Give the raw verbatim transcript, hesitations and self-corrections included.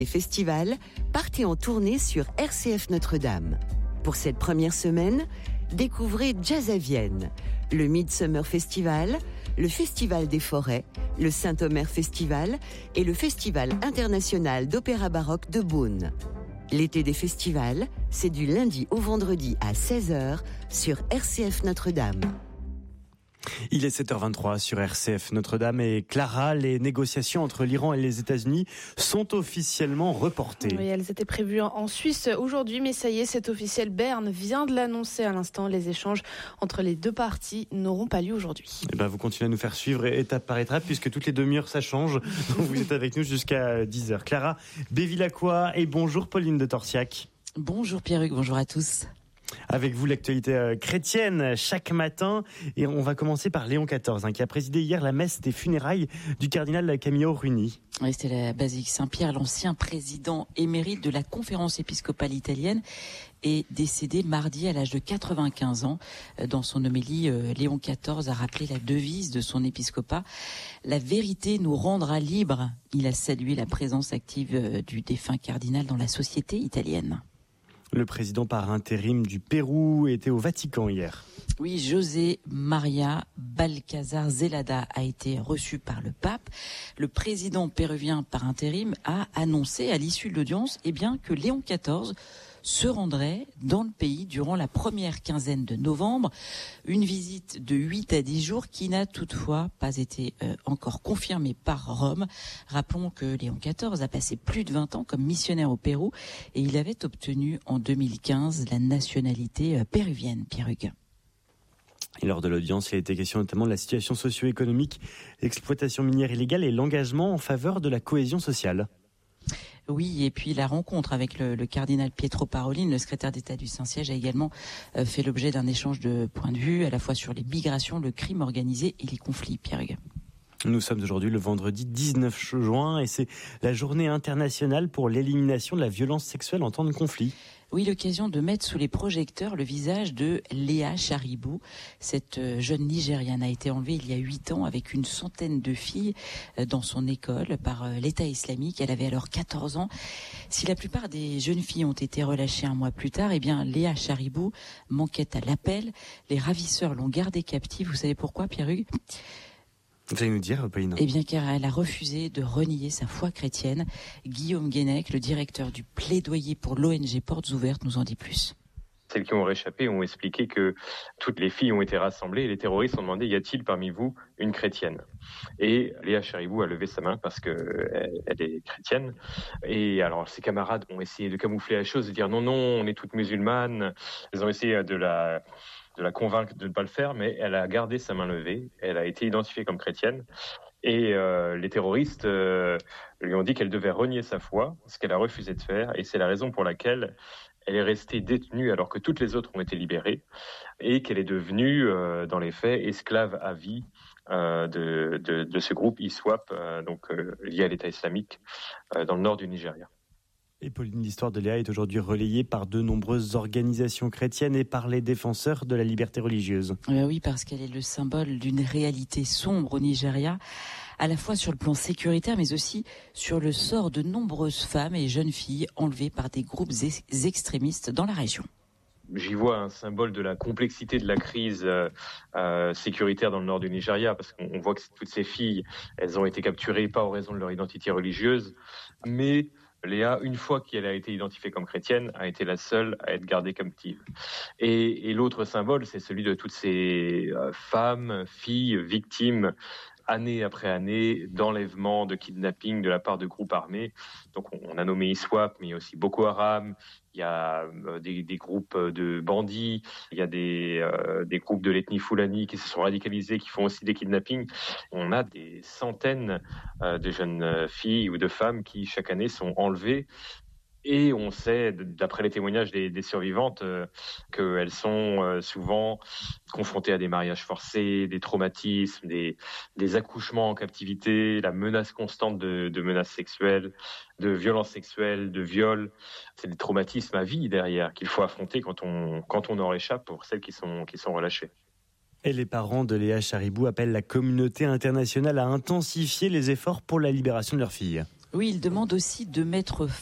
Les festivals, partez en tournée sur R C F Notre-Dame. Pour cette première semaine, découvrez Jazz à Vienne, le Midsummer Festival, le Festival des Forêts, le Saint-Omer Festival et le Festival international d'opéra baroque de Beaune. L'été des festivals, c'est du lundi au vendredi à seize heures sur R C F Notre-Dame. Il est sept heures vingt-trois sur R C F Notre-Dame et Clara, les négociations entre l'Iran et les États-Unis sont officiellement reportées. Oui, elles étaient prévues en Suisse aujourd'hui, mais ça y est, c'est officiel. Berne vient de l'annoncer à l'instant. Les échanges entre les deux parties n'auront pas lieu aujourd'hui. Eh ben, vous continuez à nous faire suivre étape par étape puisque toutes les demi-heures ça change. Donc vous êtes avec nous jusqu'à dix heures. Clara Bevilacqua et bonjour Pauline de Torsiac. Bonjour Pierruc, bonjour à tous. Avec vous, l'actualité euh, chrétienne chaque matin. Et on va commencer par Léon quatorze, hein, qui a présidé hier la messe des funérailles du cardinal Camillo Runi. Oui, c'était la basilique Saint-Pierre, l'ancien président émérite de la conférence épiscopale italienne, est décédé mardi à l'âge de quatre-vingt-quinze ans. Dans son homélie, euh, Léon quatorze a rappelé la devise de son épiscopat. La vérité nous rendra libres. Il a salué la présence active euh, du défunt cardinal dans la société italienne. Le président par intérim du Pérou était au Vatican hier. Oui, José María Balcázar Zelada a été reçu par le pape. Le président péruvien par intérim a annoncé à l'issue de l'audience eh bien, que Léon quatorze se rendrait dans le pays durant la première quinzaine de novembre. Une visite de huit à dix jours qui n'a toutefois pas été euh, encore confirmée par Rome. Rappelons que Léon quatorze a passé plus de vingt ans comme missionnaire au Pérou et il avait obtenu en deux mille quinze la nationalité euh, péruvienne. Pierruc. Et lors de l'audience, il a été question notamment de la situation socio-économique, l'exploitation minière illégale et l'engagement en faveur de la cohésion sociale. Oui, et puis la rencontre avec le, le cardinal Pietro Parolin, le secrétaire d'État du Saint-Siège, a également euh, fait l'objet d'un échange de points de vue, à la fois sur les migrations, le crime organisé et les conflits. Pierre-Hugues. Nous sommes aujourd'hui le vendredi dix-neuf juin et c'est la journée internationale pour l'élimination de la violence sexuelle en temps de conflit. Oui, l'occasion de mettre sous les projecteurs le visage de Léa Charibou. Cette jeune Nigériane a été enlevée il y a huit ans avec une centaine de filles dans son école par l'État islamique. Elle avait alors quatorze ans. Si la plupart des jeunes filles ont été relâchées un mois plus tard, eh bien, Léa Charibou manquait à l'appel. Les ravisseurs l'ont gardée captive. Vous savez pourquoi, Pierre-Hugues ? Vous allez nous dire, Pauline ? Eh bien, car elle a refusé de renier sa foi chrétienne. Guillaume Guénec, le directeur du plaidoyer pour l'O N G Portes Ouvertes, nous en dit plus. Celles qui ont réchappé ont expliqué que toutes les filles ont été rassemblées et les terroristes ont demandé « Y a-t-il parmi vous une chrétienne ?» Et Léa Charibou a levé sa main parce qu'elle elle est chrétienne. Et alors ses camarades ont essayé de camoufler la chose, de dire « Non, non, on est toutes musulmanes ». Ils ont essayé de la... de la convaincre de ne pas le faire, mais elle a gardé sa main levée. Elle a été identifiée comme chrétienne. Et euh, les terroristes euh, lui ont dit qu'elle devait renier sa foi, ce qu'elle a refusé de faire. Et c'est la raison pour laquelle elle est restée détenue alors que toutes les autres ont été libérées et qu'elle est devenue, euh, dans les faits, esclave à vie euh, de, de, de ce groupe I S W A P, euh, donc euh, lié à l'État islamique, euh, dans le nord du Nigeria. Et Pauline, l'histoire de Léa est aujourd'hui relayée par de nombreuses organisations chrétiennes et par les défenseurs de la liberté religieuse. Euh, oui, parce qu'elle est le symbole d'une réalité sombre au Nigeria, à la fois sur le plan sécuritaire, mais aussi sur le sort de nombreuses femmes et jeunes filles enlevées par des groupes ex- extrémistes dans la région. J'y vois un symbole de la complexité de la crise euh, euh, sécuritaire dans le nord du Nigeria, parce qu'on voit que toutes ces filles, elles ont été capturées pas en raison de leur identité religieuse, mais Léa, une fois qu'elle a été identifiée comme chrétienne, a été la seule à être gardée captive. Et, et l'autre symbole, c'est celui de toutes ces euh, femmes, filles, victimes, année après année, d'enlèvements, de kidnapping de la part de groupes armés. Donc on, on a nommé I S W A P, mais il y a aussi Boko Haram, il y a euh, des, des groupes de bandits, il y a des, euh, des groupes de l'ethnie Fulani qui se sont radicalisés, qui font aussi des kidnappings. On a des centaines euh, de jeunes filles ou de femmes qui chaque année sont enlevées. Et on sait, d'après les témoignages des, des survivantes, euh, qu'elles sont euh, souvent confrontées à des mariages forcés, des traumatismes, des, des accouchements en captivité, la menace constante de, de menaces sexuelles, de violences sexuelles, de viols. C'est des traumatismes à vie derrière qu'il faut affronter quand on, quand on en réchappe pour celles qui sont, qui sont relâchées. Et les parents de Léa Charibou appellent la communauté internationale à intensifier les efforts pour la libération de leur fille. Oui, il demande aussi de mettre